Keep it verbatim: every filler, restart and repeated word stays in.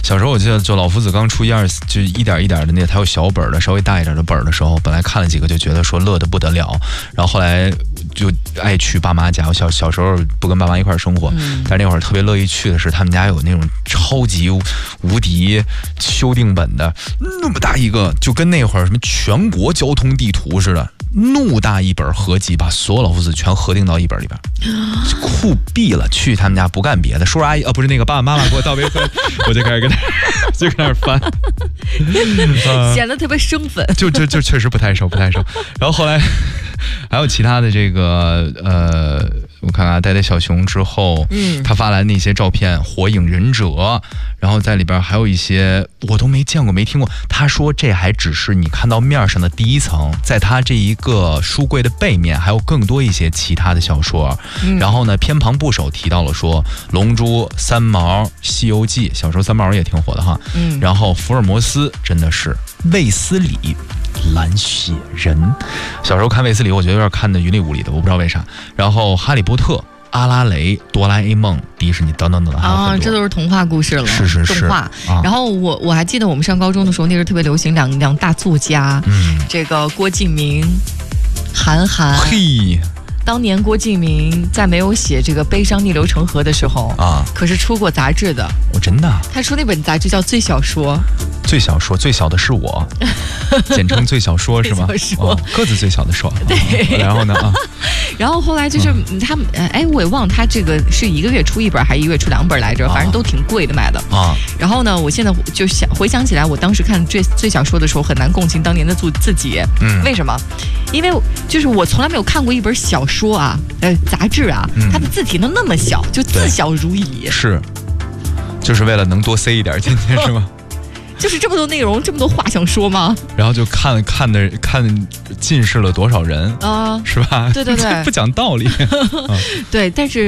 小时候我记得，就老夫子刚出一二，就一点一点的那，他有小本的，稍微大一点的本的时候，本来看了几个就觉得说乐得不得了，然后后来就爱去爸妈家。我小小时候不跟爸妈一块生活，嗯、但是那会儿特别乐意去的是他们家有那种超级无敌修订本的，那么大一个，就跟那会儿什么全国交通地图似的。怒大一本合集，把所有老夫子全合订到一本里边，酷毙了！去他们家不干别的，叔叔阿姨啊，不是那个爸爸妈妈给我倒杯喝，我就开始跟他就跟那儿翻， 呃、显得特别生分。 就就就确实不太熟，不太熟。然后后来还有其他的这个呃，我看看带带小熊之后，嗯，他发来那些照片，《火影忍者》，然后在里边还有一些我都没见过、没听过。他说这还只是你看到面上的第一层，在他这一个书柜的背面还有更多一些其他的小说。嗯、然后呢，偏旁部首提到了说《龙珠》《三毛》《西游记》，小时候三毛也挺火的哈。嗯，然后福尔摩斯真的是卫斯理。蓝血人，小时候看卫斯理，我觉得有点看的云里雾里的，我不知道为啥。然后哈利波特、阿拉蕾、哆啦 A 梦、迪士尼等等等等， 啊，这都是童话故事了， 是是是， 动画。啊、然后我我还记得我们上高中的时候，那时候特别流行两两大作家，嗯，这个郭敬明、韩寒。 嘿。 当年郭敬明在没有写这个《悲伤逆流成河》的时候啊，可是出过杂志的。 哦，真的？ 他出那本杂志叫《最小说》。 最小说，最小的是我，简称最小说是吗？ 哦， 个子最小的说。 对。 哦、然后呢？啊。 然后后来就是他们，哎，我也忘了他这个是一个月出一本还是一个月出两本来着，反正都挺贵的买的啊。然后呢，我现在就想回想起来，我当时看最最小说的时候，很难共情当年的自自己。嗯。为什么？因为就是我从来没有看过一本小说。说啊，呃，杂志啊，嗯、它的字体都那么小，就字小如蚁， 是，就是为了能多塞一点进去，是吗？ 就是这么多内容，这么多话想说吗？ 然后就看看的看近视了多少人啊，是吧？ 对对对， 不讲道理。 对，但是。